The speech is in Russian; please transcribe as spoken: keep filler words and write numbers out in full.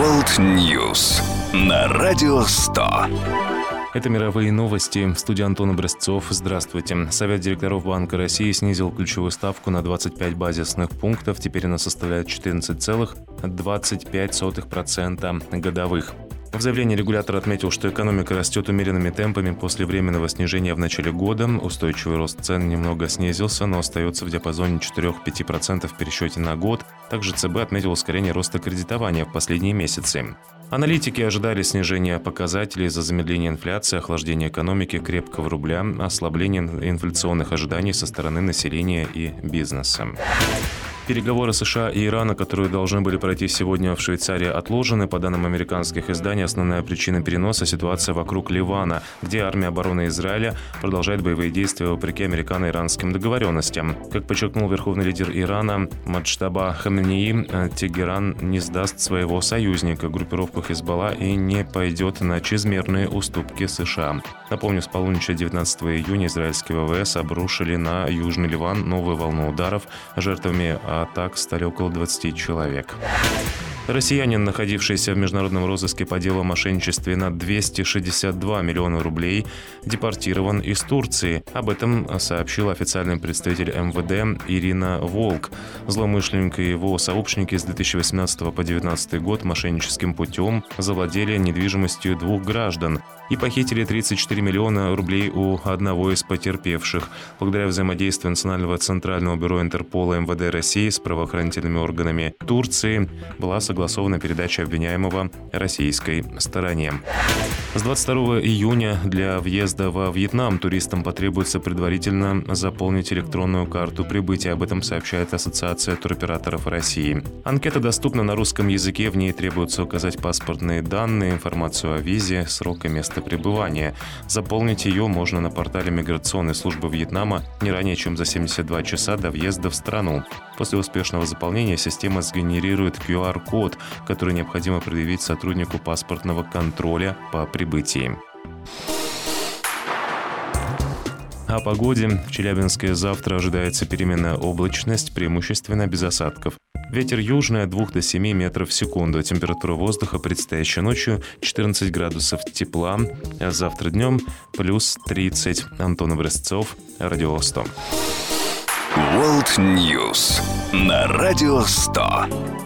World News на Радио сто. Это мировые новости. В студии Антон Образцов. Здравствуйте. Совет директоров Банка России снизил ключевую ставку на двадцать пять базисных пунктов. Теперь она составляет четырнадцать целых двадцать пять сотых процента годовых. В заявлении регулятор отметил, что экономика растет умеренными темпами после временного снижения в начале года. Устойчивый рост цен немного снизился, но остается в диапазоне четыре-пять процентов в пересчете на год. Также ЦБ отметил ускорение роста кредитования в последние месяцы. Аналитики ожидали снижения показателей из-за замедления инфляции, охлаждения экономики, крепкого рубля, ослабления инфляционных ожиданий со стороны населения и бизнеса. Переговоры США и Ирана, которые должны были пройти сегодня в Швейцарии, отложены. По данным американских изданий, основная причина переноса – ситуация вокруг Ливана, где армия обороны Израиля продолжает боевые действия вопреки американо-иранским договоренностям. Как подчеркнул верховный лидер Ирана Маджтаба Хамнеи, Тегеран не сдаст своего союзника, группировку Хизбалла, и не пойдет на чрезмерные уступки США. Напомню, с полуночи девятнадцатого июня израильские ВВС обрушили на Южный Ливан новую волну ударов. Жертвами атак стали около двадцати человек. Россиянин, находившийся в международном розыске по делу о мошенничестве на двести шестьдесят два миллиона рублей, депортирован из Турции. Об этом сообщил официальный представитель эм вэ дэ Ирина Волк. Злоумышленник и его сообщники с две тысячи восемнадцатого по две тысячи девятнадцатый год мошенническим путем завладели недвижимостью двух граждан и похитили тридцать четыре миллиона рублей у одного из потерпевших. Благодаря взаимодействию Национального центрального бюро Интерпола эм вэ дэ России с правоохранительными органами Турции была согласована передача обвиняемого российской стороне. С двадцать второго июня для въезда во Вьетнам туристам потребуется предварительно заполнить электронную карту прибытия. Об этом сообщает Ассоциация туроператоров России. Анкета доступна на русском языке. В ней требуется указать паспортные данные, информацию о визе, срок и место пребывания. Заполнить ее можно на портале миграционной службы Вьетнама не ранее, чем за семьдесят два часа до въезда в страну. После успешного заполнения система сгенерирует ку ар код, который необходимо предъявить сотруднику паспортного контроля по прибытии. О погоде. В Челябинске завтра ожидается переменная облачность, преимущественно без осадков. Ветер южный от двух до семи метров в секунду. Температура воздуха предстоящей ночью четырнадцать градусов тепла. А завтра днем плюс тридцать. Антон Образцов, Радио сто. World News на Радио сто.